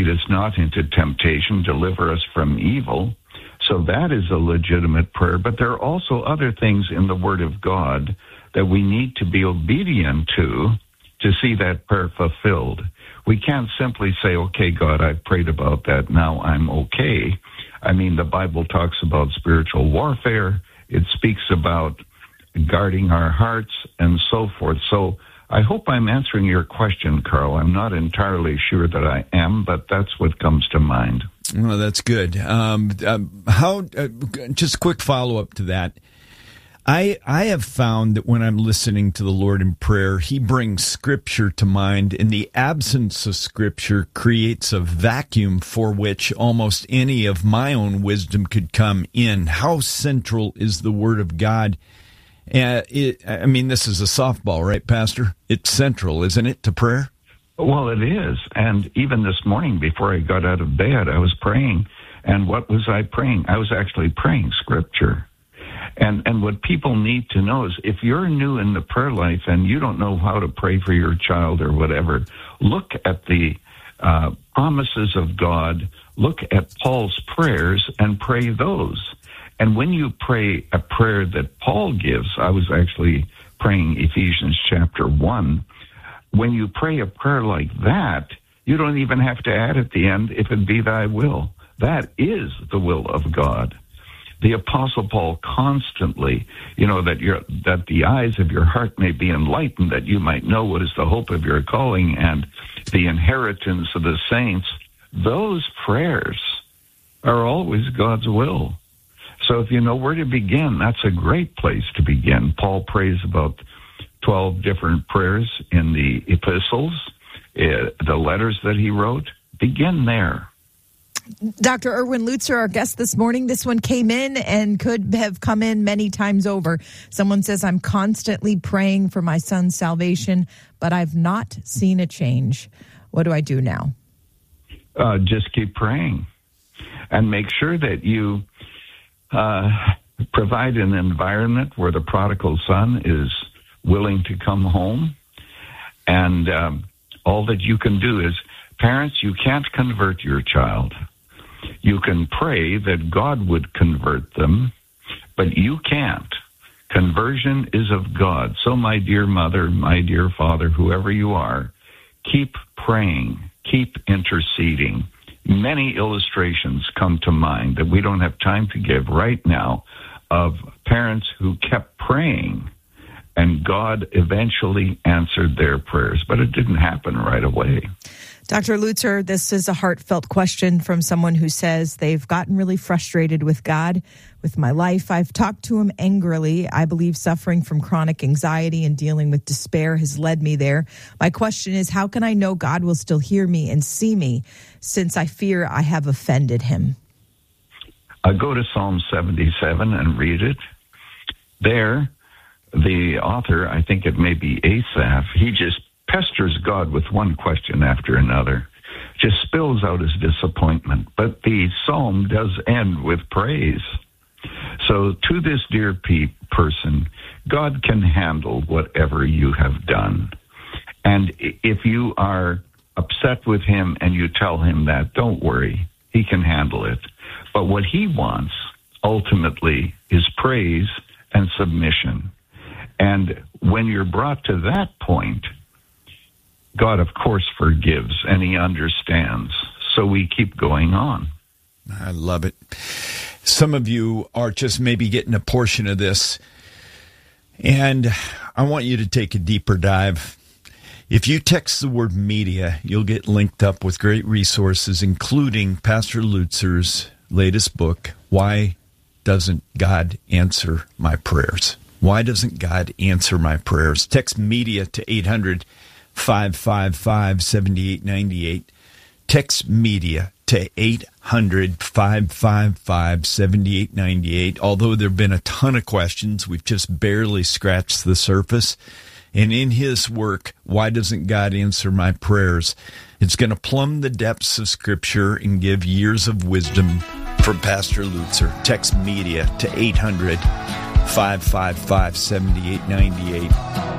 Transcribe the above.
us not into temptation, deliver us from evil. So that is a legitimate prayer. But there are also other things in the Word of God that we need to be obedient to see that prayer fulfilled. We can't simply say, okay, God, I prayed about that, now I'm okay. I mean, the Bible talks about spiritual warfare. It speaks about guarding our hearts and so forth. So I hope I'm answering your question, Carl. I'm not entirely sure that I am, but that's what comes to mind. Well, that's good. Just a quick follow-up to that. I have found that when I'm listening to the Lord in prayer, He brings Scripture to mind, and the absence of Scripture creates a vacuum for which almost any of my own wisdom could come in. How central is the Word of God? This is a softball, right, Pastor? It's central, isn't it, to prayer? Well, it is. And even this morning, before I got out of bed, I was praying. And what was I praying? I was actually praying Scripture. And what people need to know is if you're new in the prayer life and you don't know how to pray for your child or whatever, look at the promises of God, look at Paul's prayers and pray those. And when you pray a prayer that Paul gives, I was actually praying Ephesians chapter 1, when you pray a prayer like that, you don't even have to add at the end, if it be thy will. That is the will of God. The Apostle Paul constantly, that the eyes of your heart may be enlightened, that you might know what is the hope of your calling and the inheritance of the saints. Those prayers are always God's will. So if you know where to begin, that's a great place to begin. Paul prays about 12 different prayers in the epistles, the letters that he wrote. Begin there. Dr. Erwin Lutzer, our guest this morning, this one came in and could have come in many times over. Someone says, I'm constantly praying for my son's salvation, but I've not seen a change. What do I do now? Just keep praying and make sure that you provide an environment where the prodigal son is willing to come home. And all that you can do is, parents, you can't convert your child. You can pray that God would convert them, but you can't. Conversion is of God. So my dear mother, my dear father, whoever you are, keep praying, keep interceding. Many illustrations come to mind that we don't have time to give right now of parents who kept praying and God eventually answered their prayers, but it didn't happen right away. Dr. Lutzer, this is a heartfelt question from someone who says they've gotten really frustrated with God, with my life. I've talked to him angrily. I believe suffering from chronic anxiety and dealing with despair has led me there. My question is, how can I know God will still hear me and see me since I fear I have offended him? Go to Psalm 77 and read it. There, the author, I think it may be Asaph, he just pesters God with one question after another, just spills out his disappointment. But the psalm does end with praise. So to this dear person, God can handle whatever you have done. And if you are upset with him and you tell him that, don't worry, he can handle it. But what he wants, ultimately, is praise and submission. And when you're brought to that point, God, of course, forgives, and he understands. So we keep going on. I love it. Some of you are just maybe getting a portion of this, and I want you to take a deeper dive. If you text the word media, you'll get linked up with great resources, including Pastor Lutzer's latest book, Why Doesn't God Answer My Prayers? Why doesn't God answer my prayers? Text media to 800-555-7898. Text media to 800-555-7898. Although there have been a ton of questions, we've just barely scratched the surface. And in his work, Why Doesn't God Answer My Prayers? It's going to plumb the depths of Scripture and give years of wisdom from Pastor Lutzer. Text media to 800-555-7898.